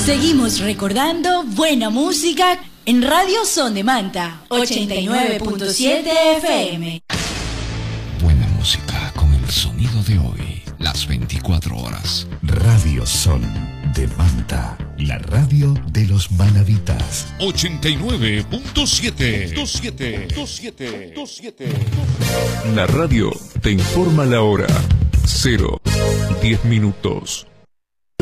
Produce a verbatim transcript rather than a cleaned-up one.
Seguimos recordando buena música en Radio Son de Manta, ochenta y nueve punto siete F M. Buena música con el sonido de hoy, las veinticuatro horas. Radio Son de Manta, la radio de los manavitas. ochenta y nueve punto siete. La radio te informa la hora. Cero, diez minutos.